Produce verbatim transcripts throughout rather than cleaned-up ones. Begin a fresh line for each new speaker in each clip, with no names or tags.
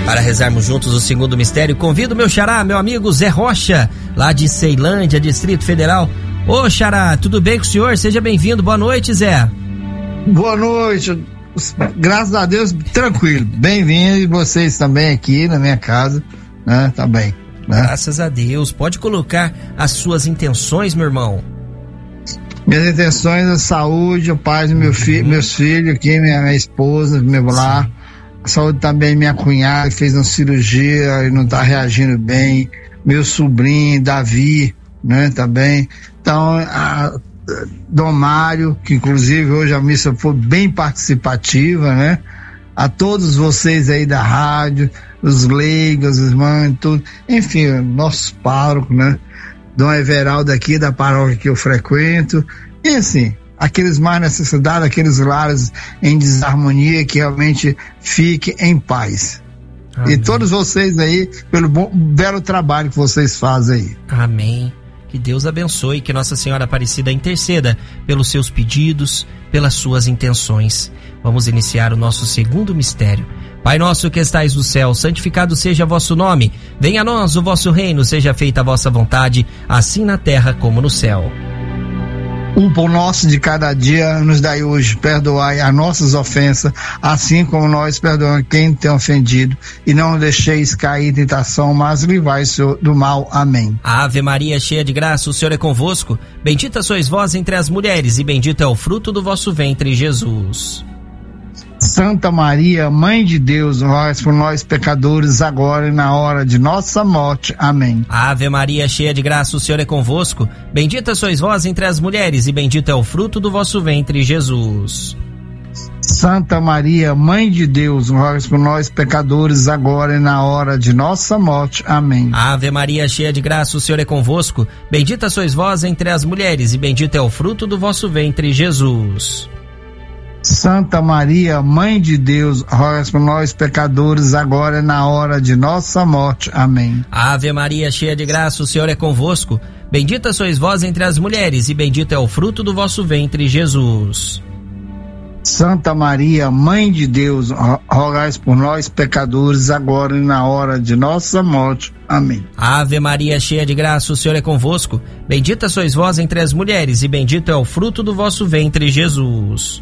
Para rezarmos juntos o segundo mistério, convido meu xará, meu amigo Zé Rocha, lá de Ceilândia, Distrito Federal. Ô xará, tudo bem com o senhor? Seja bem-vindo, boa noite, Zé.
Boa noite, graças a Deus, tranquilo, bem-vindo, e vocês também aqui na minha casa, né, tá bem, né?
Graças a Deus, pode colocar as suas intenções, meu irmão.
Minhas intenções é saúde, a paz do meu fi- uhum. meus filhos aqui, minha, minha esposa, meu lar, a saúde também minha cunhada, que fez uma cirurgia e não tá reagindo bem, meu sobrinho, Davi, né, também, então, a Dom Mário, que inclusive hoje a missa foi bem participativa, né? A todos vocês aí da rádio, os leigos, os irmãos, tudo, enfim, nossos párocos, né? Dom Everaldo aqui da paróquia que eu frequento, e assim, aqueles mais necessitados, aqueles lares em desarmonia, que realmente fiquem em paz. Amém. E todos vocês aí, pelo bom, belo trabalho que vocês fazem aí.
Amém. Que Deus abençoe, que Nossa Senhora Aparecida interceda pelos seus pedidos, pelas suas intenções. Vamos iniciar o nosso segundo mistério. Pai nosso que estais no céu, santificado seja vosso nome. Venha a nós o vosso reino, seja feita a vossa vontade, assim na terra como no céu.
O pão nosso de cada dia nos dai hoje, perdoai as nossas ofensas, assim como nós perdoamos quem tem ofendido, e não deixeis cair em tentação, mas livrai-os do mal. Amém.
Ave Maria, cheia de graça, o Senhor é convosco, bendita sois vós entre as mulheres, e bendito é o fruto do vosso ventre, Jesus.
Santa Maria, Mãe de Deus, rogai por nós pecadores, agora e na hora de nossa morte. Amém.
Ave Maria, cheia de graça, o Senhor é convosco, bendita sois vós entre as mulheres, e bendito é o fruto do vosso ventre, Jesus.
Santa Maria, Mãe de Deus, rogai por nós pecadores, agora e na hora de nossa morte. Amém.
Ave Maria, cheia de graça, o Senhor é convosco, bendita sois vós entre as mulheres, e bendito é o fruto do vosso ventre, Jesus.
Santa Maria, Mãe de Deus, rogai por nós pecadores, agora e na hora de nossa morte. Amém.
Ave Maria, cheia de graça, o Senhor é convosco, bendita sois vós entre as mulheres, e bendito é o fruto do vosso ventre, Jesus.
Santa Maria, Mãe de Deus, rogai por nós pecadores, agora e na hora de nossa morte. Amém.
Ave Maria, cheia de graça, o Senhor é convosco, bendita sois vós entre as mulheres, e bendito é o fruto do vosso ventre, Jesus.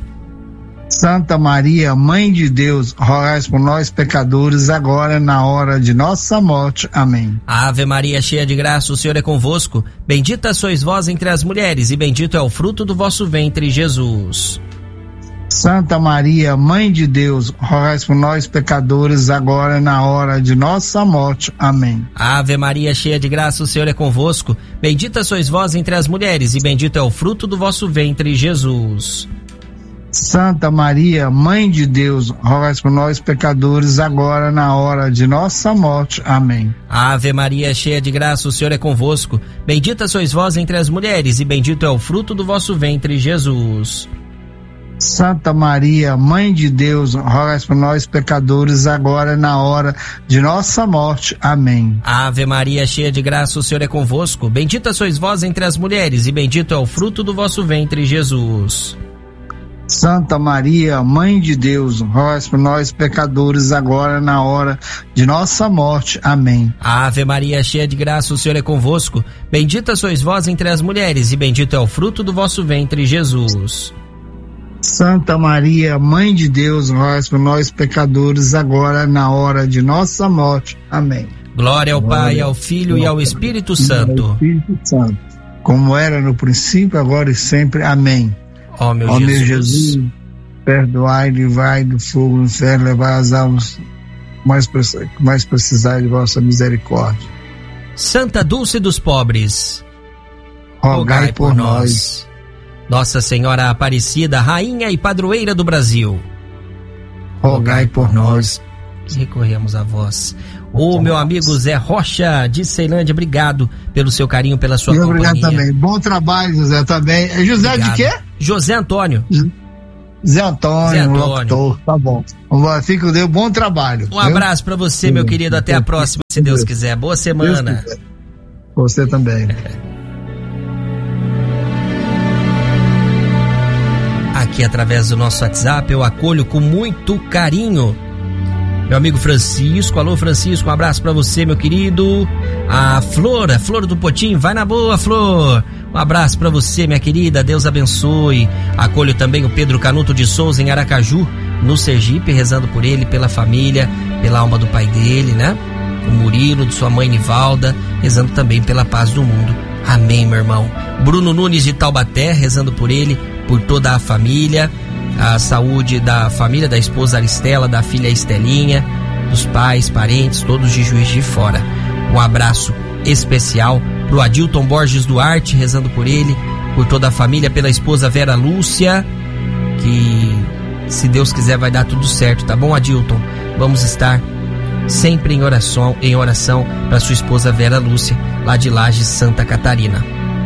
Santa Maria, Mãe de Deus, rogai por nós pecadores, agora e na hora de nossa morte. Amém.
Ave Maria, cheia de graça, o Senhor é convosco, bendita sois vós entre as mulheres, e bendito é o fruto do vosso ventre, Jesus.
Santa Maria, Mãe de Deus, rogai por nós pecadores, agora e na hora de nossa morte. Amém.
Ave Maria, cheia de graça, o Senhor é convosco, bendita sois vós entre as mulheres, e bendito é o fruto do vosso ventre, Jesus.
Santa Maria, Mãe de Deus, rogai por nós pecadores, agora na hora de nossa morte. Amém.
Ave Maria, cheia de graça, o Senhor é convosco, bendita sois vós entre as mulheres, e bendito é o fruto do vosso ventre, Jesus.
Santa Maria, Mãe de Deus, rogai por nós pecadores, agora na hora de nossa morte. Amém.
Ave Maria, cheia de graça, o Senhor é convosco, bendita sois vós entre as mulheres, e bendito é o fruto do vosso ventre, Jesus.
Santa Maria, Mãe de Deus, rogai por nós pecadores, agora na hora de nossa morte. Amém.
Ave Maria, cheia de graça, o Senhor é convosco, bendita sois vós entre as mulheres, e bendito é o fruto do vosso ventre, Jesus.
Santa Maria, Mãe de Deus, rogai por nós pecadores, agora na hora de nossa morte. Amém.
Glória ao Pai, ao Filho e ao Espírito Santo.
Espírito Santo, como era no princípio, agora e sempre. Amém.
Ó meu,
Ó
Jesus.
meu Jesus, perdoai, livrai do fogo do inferno, levai as almas mais, mais precisai de vossa misericórdia.
Santa Dulce dos Pobres,
rogai, rogai por, por nós. nós.
Nossa Senhora Aparecida, Rainha e Padroeira do Brasil,
rogai por nós.
Recorremos a vós. Ô meu amigo Zé Rocha de Ceilândia, obrigado pelo seu carinho, pela sua
Eu
companhia.
Obrigado também. Bom trabalho, José, também. É José obrigado. De quê?
José Antônio.
Zé Antônio, Zé Antônio. Locutor. Tá bom. Fica com Deus, bom trabalho.
Um viu? Abraço pra você, meu querido. Até a próxima, se Deus quiser. Boa semana.
Você também.
Aqui através do nosso WhatsApp eu acolho com muito carinho meu amigo Francisco. Alô, Francisco, um abraço pra você, meu querido. A Flor, a Flor do Potim, vai na boa, Flor. Um abraço pra você, minha querida, Deus abençoe. Acolho também o Pedro Canuto de Souza, em Aracaju, no Sergipe, rezando por ele, pela família, pela alma do pai dele, né? O Murilo, de sua mãe Nivalda, rezando também pela paz do mundo. Amém, meu irmão. Bruno Nunes de Taubaté, rezando por ele, por toda a família, a saúde da família, da esposa Aristela, da filha Estelinha, dos pais, parentes, todos de Juiz de Fora. Um abraço especial pro Adilton Borges Duarte, rezando por ele, por toda a família, pela esposa Vera Lúcia, que, se Deus quiser, vai dar tudo certo, tá bom, Adilton? Vamos estar sempre em oração, em oração para sua esposa Vera Lúcia, lá de Lages, Santa Catarina.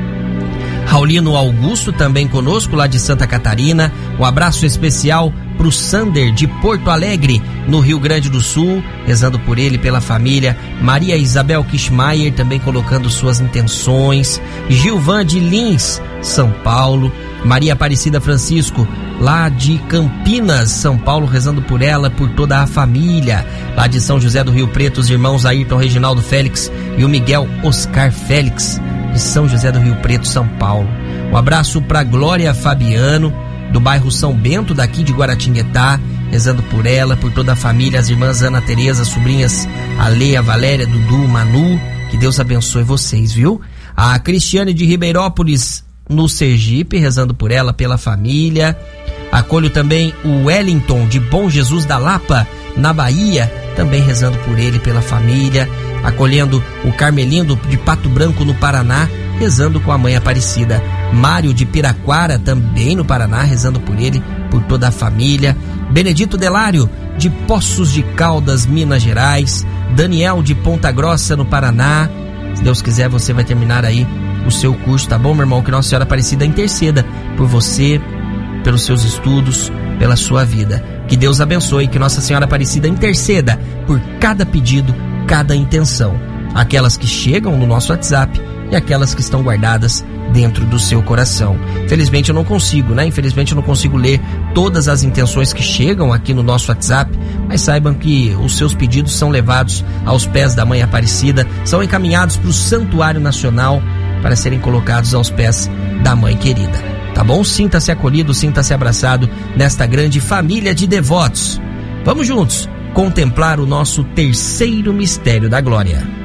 Raulino Augusto também conosco, lá de Santa Catarina. Um abraço especial pro Sander de Porto Alegre, no Rio Grande do Sul, rezando por ele, pela família. Maria Isabel Kishmaier também colocando suas intenções. Gilvan de Lins, São Paulo. Maria Aparecida Francisco, lá de Campinas, São Paulo, rezando por ela, por toda a família. Lá de São José do Rio Preto, os irmãos Ayrton Reginaldo Félix e o Miguel Oscar Félix, de São José do Rio Preto, São Paulo. Um abraço para Glória Fabiano, do bairro São Bento, daqui de Guaratinguetá, rezando por ela, por toda a família, as irmãs Ana Tereza, sobrinhas Aleia, Valéria, Dudu, Manu, que Deus abençoe vocês, viu? A Cristiane de Ribeirópolis, no Sergipe, rezando por ela, pela família. Acolho também o Wellington de Bom Jesus da Lapa, na Bahia, também rezando por ele, pela família. Acolhendo o Carmelindo de Pato Branco, no Paraná, rezando com a mãe Aparecida. Mário de Piraquara, também no Paraná, rezando por ele, por toda a família. Benedito Delário de Poços de Caldas, Minas Gerais. Daniel de Ponta Grossa, no Paraná. Se Deus quiser, você vai terminar aí o seu curso, tá bom, meu irmão? Que Nossa Senhora Aparecida interceda por você, pelos seus estudos, pela sua vida. Que Deus abençoe, que Nossa Senhora Aparecida interceda por cada pedido, cada intenção, aquelas que chegam no nosso WhatsApp e aquelas que estão guardadas dentro do seu coração. Infelizmente eu não consigo, né? Infelizmente eu não consigo ler todas as intenções que chegam aqui no nosso WhatsApp, mas saibam que os seus pedidos são levados aos pés da Mãe Aparecida, são encaminhados para o Santuário Nacional para serem colocados aos pés da Mãe Querida. Tá bom? Sinta-se acolhido, sinta-se abraçado nesta grande família de devotos. Vamos juntos contemplar o nosso terceiro mistério da glória.